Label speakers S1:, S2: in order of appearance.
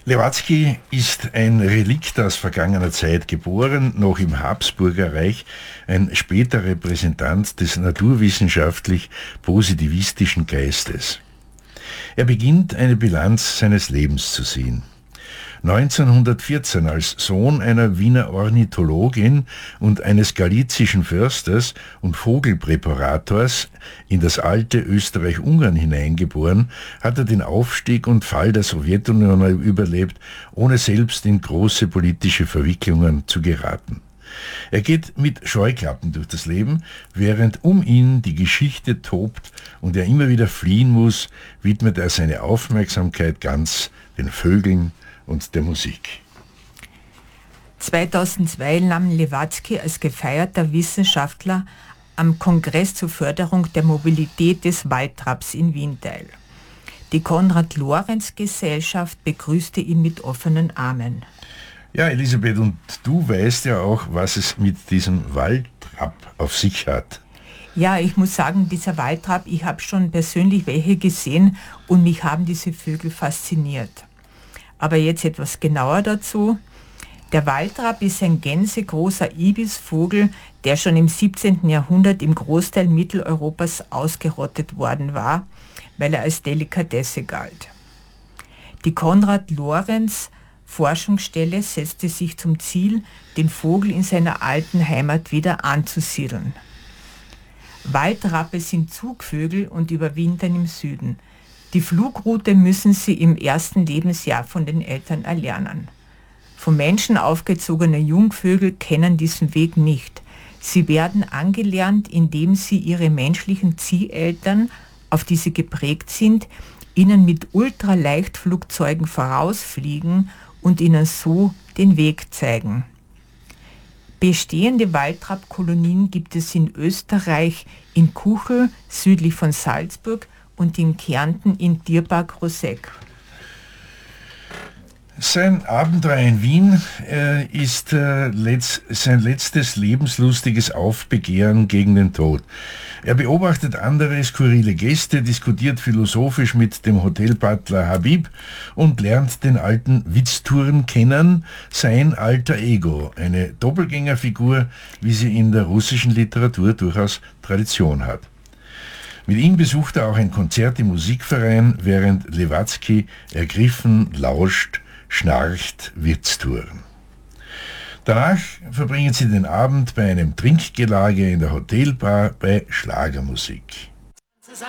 S1: Lewatzki ist ein Relikt aus vergangener Zeit, geboren noch im Habsburgerreich, ein später Repräsentant des naturwissenschaftlich positivistischen Geistes. Er beginnt eine Bilanz seines Lebens zu ziehen. 1914 als Sohn einer Wiener Ornithologin und eines galizischen Försters und Vogelpräparators in das alte Österreich-Ungarn hineingeboren, hat er den Aufstieg und Fall der Sowjetunion überlebt, ohne selbst in große politische Verwicklungen zu geraten. Er geht mit Scheuklappen durch das Leben, während um ihn die Geschichte tobt und er immer wieder fliehen muss, widmet er seine Aufmerksamkeit ganz den Vögeln und der Musik.
S2: 2002 nahm Lewatzki als gefeierter Wissenschaftler am Kongress zur Förderung der Mobilität des Waldraps in Wien teil. Die Konrad-Lorenz-Gesellschaft begrüßte ihn mit offenen Armen.
S1: Ja, Elisabeth, und du weißt ja auch, was es mit diesem Waldrapp auf sich hat.
S2: Ja, ich muss sagen, dieser Waldrapp, ich habe schon persönlich welche gesehen und mich haben diese Vögel fasziniert. Aber jetzt etwas genauer dazu. Der Waldrapp ist ein gänsegroßer Ibisvogel, der schon im 17. Jahrhundert im Großteil Mitteleuropas ausgerottet worden war, weil er als Delikatesse galt. Die Konrad-Lorenz-Forschungsstelle setzte sich zum Ziel, den Vogel in seiner alten Heimat wieder anzusiedeln. Waldrappe sind Zugvögel und überwintern im Süden. Die Flugroute müssen sie im ersten Lebensjahr von den Eltern erlernen. Von Menschen aufgezogene Jungvögel kennen diesen Weg nicht. Sie werden angelernt, indem sie ihre menschlichen Zieheltern, auf die sie geprägt sind, ihnen mit Ultraleichtflugzeugen vorausfliegen und ihnen so den Weg zeigen. Bestehende Waldrapp-Kolonien gibt es in Österreich, in Kuchel südlich von Salzburg und in Kärnten in Dierbach-Roseck.
S1: Sein Abenteuer in Wien ist sein letztes lebenslustiges Aufbegehren gegen den Tod. Er beobachtet andere skurrile Gäste, diskutiert philosophisch mit dem Hotelbutler Habib und lernt den alten Witztouren kennen, sein alter Ego, eine Doppelgängerfigur, wie sie in der russischen Literatur durchaus Tradition hat. Mit ihm besucht er auch ein Konzert im Musikverein, während Lewatzki ergriffen lauscht, schnarcht Witztouren. Danach verbringen sie den Abend bei einem Trinkgelage in der Hotelbar bei Schlagermusik.